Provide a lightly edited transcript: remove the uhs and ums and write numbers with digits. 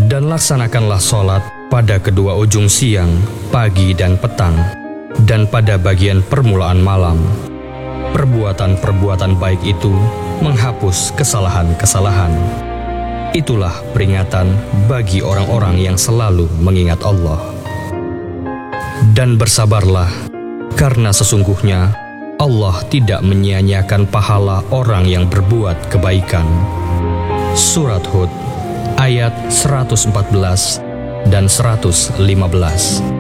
Dan laksanakanlah sholat pada kedua ujung siang, pagi dan petang, dan pada bagian permulaan malam. Perbuatan-perbuatan baik itu menghapus kesalahan-kesalahan. Itulah peringatan bagi orang-orang yang selalu mengingat Allah. Dan bersabarlah, karena sesungguhnya Allah tidak menyia-nyiakan pahala orang yang berbuat kebaikan. Surat Hud ayat 114 dan 115.